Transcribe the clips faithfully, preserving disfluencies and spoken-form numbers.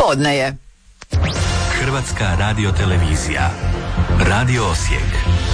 Podne je. Hrvatska radiotelevizija. Radio Osijek.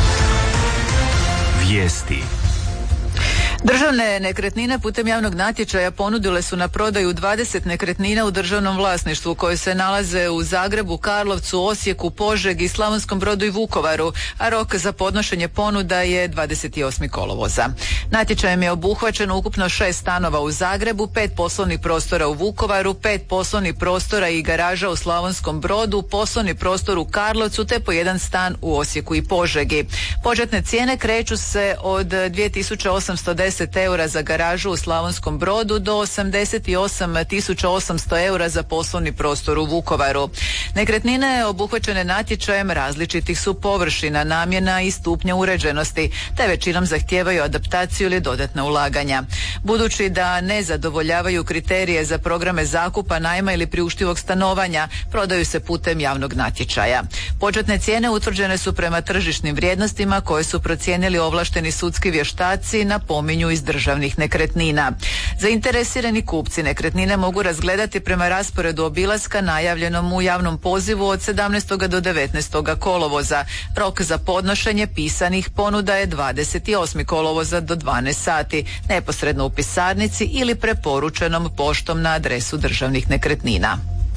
Vijesti. Državne nekretnine putem javnog natječaja ponudile su na prodaju dvadeset nekretnina u državnom vlasništvu koje se nalaze u Zagrebu, Karlovcu, Osijeku, Požegi, Slavonskom Brodu i Vukovaru, a rok za podnošenje ponuda je dvadeset osmog kolovoza. Natječajem je obuhvaćeno ukupno šest stanova u Zagrebu, pet poslovnih prostora u Vukovaru, pet poslovnih prostora i garaža u Slavonskom Brodu, poslovni prostor u Karlovcu te po jedan stan u Osijeku i Požegi. Početne cijene kreću se od dvije tisuće osamsto deset eura za garažu u Slavonskom Brodu do osamdeset osam tisuća osamsto eura za poslovni prostor u Vukovaru. Nekretnine obuhvaćene natječajem različitih su površina, namjena i stupnja uređenosti, te većinom zahtijevaju adaptaciju ili dodatna ulaganja. Budući da ne zadovoljavaju kriterije za programe zakupa, najma ili priuštivog stanovanja, prodaju se putem javnog natječaja. Početne cijene utvrđene su prema tržišnim vrijednostima koje su procijenili ovlašteni sudski vještaci, napominju iz državnih nekretnina. Zainteresirani kupci nekretnine mogu razgledati prema rasporedu obilaska najavljenom u javnom pozivu od sedamnaestog do devetnaestog kolovoza. Rok za podnošenje pisanih ponuda je dvadeset osmog kolovoza do dvanaest sati, neposredno u pisarnici ili preporučenom poštom na adresu državnih nekretnina.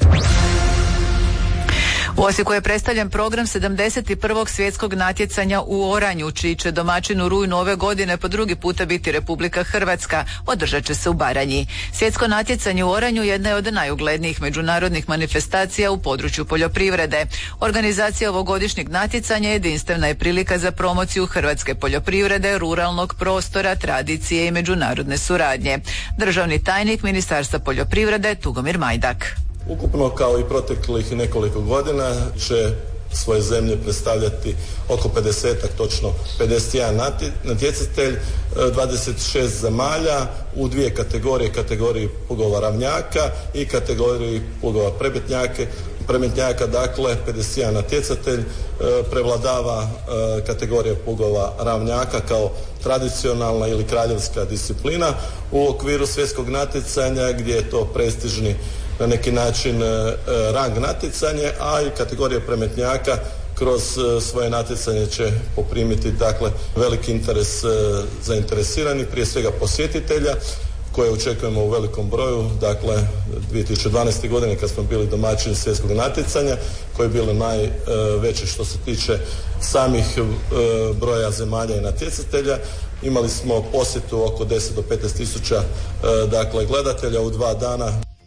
U Osijeku je predstavljen program sedamdeset prvog svjetskog natjecanja u oranju, čiji će domaćin u rujnu ove godine po drugi puta biti Republika Hrvatska. Održat će se u Baranji. Svjetsko natjecanje u oranju jedna je od najuglednijih međunarodnih manifestacija u području poljoprivrede. Organizacija ovogodišnjeg natjecanja jedinstvena je prilika za promociju hrvatske poljoprivrede, ruralnog prostora, tradicije i međunarodne suradnje. Državni tajnik Ministarstva poljoprivrede Tugomir Majdak. Ukupno, kao i proteklih nekoliko godina, će svoje zemlje predstavljati oko pedesetak, točno pedeset jedan natjecatelj, dvadeset šest zemalja u dvije kategorije, kategoriji plugova ravnjaka i kategoriji plugova premetnjake. Premetnjaka, dakle, pedeset jedan natjecatelj, prevladava kategorija plugova ravnjaka kao tradicionalna ili kraljevska disciplina u okviru svjetskog natjecanja, gdje je to prestižni na neki način rang natjecanje, a i kategorija premetnjaka kroz svoje natjecanje će poprimiti, dakle, veliki interes zainteresiranih, prije svega posjetitelja, koje očekujemo u velikom broju. Dakle, dvije tisuće dvanaeste. godine kad smo bili domaćini svjetskog natjecanja, koje je bilo najveće što se tiče samih broja zemalja i natjecatelja, imali smo posjetu oko deset do petnaest tisuća dakle gledatelja u dva dana.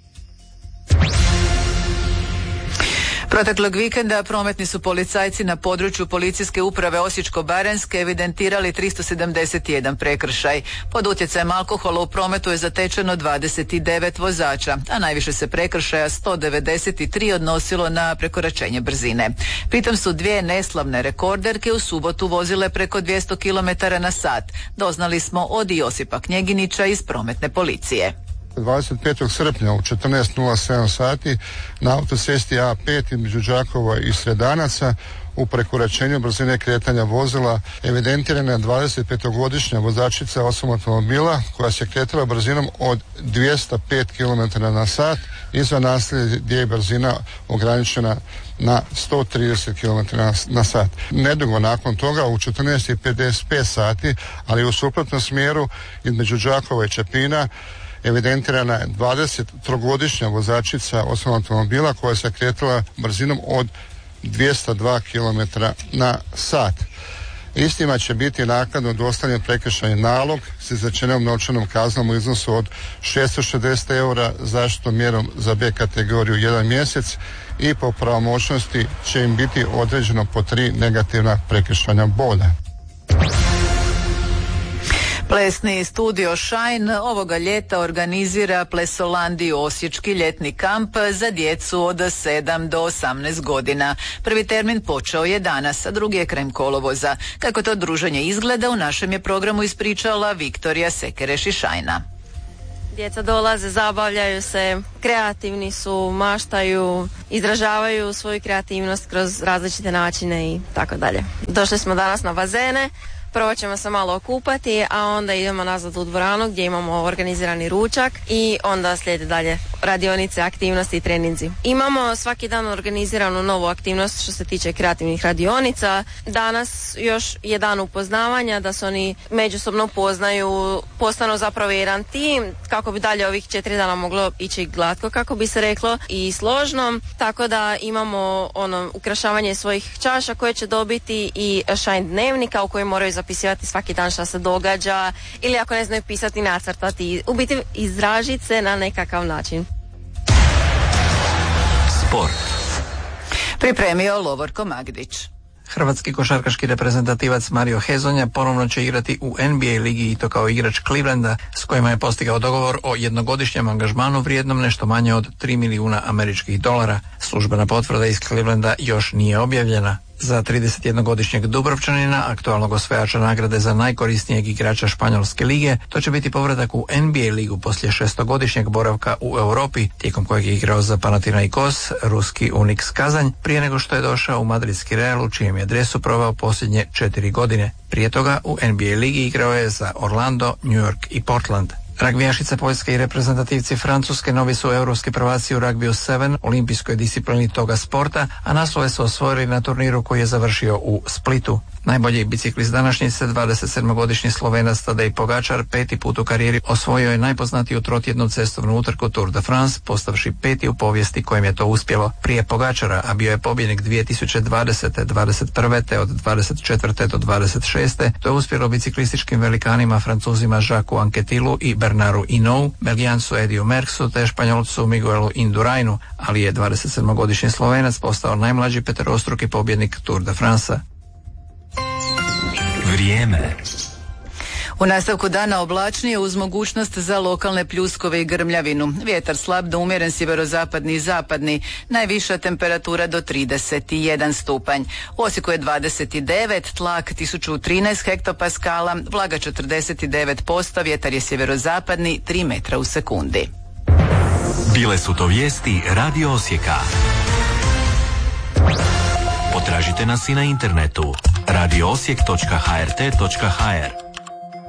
Proteklog vikenda prometni su policajci na području policijske uprave Osječko-baranjske evidentirali tristo sedamdeset jedan prekršaj. Pod utjecajem alkohola u prometu je zatečeno dvadeset devet vozača, a najviše se prekršaja sto devedeset tri odnosilo na prekoračenje brzine. Pritom su dvije neslavne rekorderke u subotu vozile preko dvjesto kilometara na sat. Doznali smo od Josipa Knjeginića iz prometne policije. dvadeset petog srpnja u četrnaest nula sedam sati na autocesti A pet između Đakova i Sredanaca u prekoračenju brzine kretanja vozila evidentirana je dvadesetpetogodišnja vozačica osobnog automobila koja se kretala brzinom od dvjesto pet kilometara na sat izvan naselja gdje je brzina ograničena na sto trideset kilometara na sat. Nedugo nakon toga u četrnaest i pedeset pet sati, ali u suprotnom smjeru između Đakova i Čepina, evidentirana je dvadesettrogodišnja vozačica osobnog automobila koja se kretala brzinom od dvjesto dva kilometra na sat. Istima će biti naknadno dostavljen prekršajni nalog s izrečenom novčanom kaznom u iznosu od šesto šezdeset eura, zaštitnom mjerom za B kategoriju jedan mjesec i po pravomoćnosti će im biti određeno po tri negativna prekršajna boda. Plesni studio Shine ovoga ljeta organizira Plesolandiju Osječki ljetni kamp za djecu od sedam do osamnaest godina. Prvi termin počeo je danas, a drugi je krajem kolovoza. Kako to druženje izgleda, u našem je programu ispričala Viktorija Sekereš iz Shine-a. Djeca dolaze, zabavljaju se, kreativni su, maštaju, izražavaju svoju kreativnost kroz različite načine i tako dalje. Došli smo danas na bazene. Prvo ćemo se malo okupati, a onda idemo nazad u dvoranu gdje imamo organizirani ručak i onda slijedi dalje radionice, aktivnosti i treninzi. Imamo svaki dan organiziranu novu aktivnost što se tiče kreativnih radionica. Danas još je dan upoznavanja, da se oni međusobno poznaju, postanu zapravo jedan tim, kako bi dalje ovih četiri dana moglo ići glatko, kako bi se reklo, i složno. Tako da imamo ono ukrašavanje svojih čaša koje će dobiti i shine dnevnika u kojem moraju zapisivati svaki dan šta se događa, ili ako ne znaju pisati, nacrtati, u biti izražiti se na nekakav način. Sport. Pripremio Lovorko Magdić. Hrvatski košarkaški reprezentativac Mario Hezonja ponovno će igrati u N B A ligi, i to kao igrač Clevelanda, s kojima je postigao dogovor o jednogodišnjem angažmanu vrijednom nešto manje od tri milijuna američkih dolara. Službena potvrda iz Clevelanda još nije objavljena. Za tridesetjednogodišnjeg Dubrovčanina, aktualnog osvajača nagrade za najkorisnijeg igrača Španjolske lige, to će biti povratak u N B A ligu poslije šestogodišnjeg boravka u Europi, tijekom kojeg je igrao za Panathinaikos, ruski Unix Kazanj, prije nego što je došao u madridski Real, u čijem je dresu proveo posljednje četiri godine. Prije toga u N B A ligi igrao je za Orlando, New York i Portland. Ragbijašice Poljske i reprezentativci Francuske novi su europski prvaci u Ragbiju sedam, olimpijskoj disciplini toga sporta, a naslove su osvojili na turniru koji je završio u Splitu. Najbolji biciklist današnjice, dvadesetsedmogodišnji Slovenac Tadej Pogačar, peti put u karijeri osvojio je najpoznatiju trotjednu cestovnu utrku Tour de France, postavši peti u povijesti kojem je to uspjelo. Prije Pogačara, a bio je pobjednik dvije tisuće dvadesete, dvadeset prve te od dvadeset četvrte do dvadeset šeste to je uspjelo biciklističkim velikanima Francuzima Jacques Anquetilu i Bernaru Hinault, Belgijancu Ediju Merckxu te Španjolcu Miguelu Indurainu, ali je dvadesetsedmogodišnji Slovenac postao najmlađi peterostruki pobjednik Tour de France. Vrijeme. U nastavku dana oblačnije uz mogućnost za lokalne pljuskove i grmljavinu. Vjetar slab do umjeren sjeverozapadni i zapadni. Najviša temperatura do trideset jedan stupanj. U Osijeku je dvadeset devet, tlak tisuću trinaest hektopaskala, vlaga četrdeset devet posto, vjetar je sjeverozapadni tri metra u sekundi. Bile su to vijesti Radio Osijeka. Potražite nas i na internetu radio osijek točka h r t točka h r.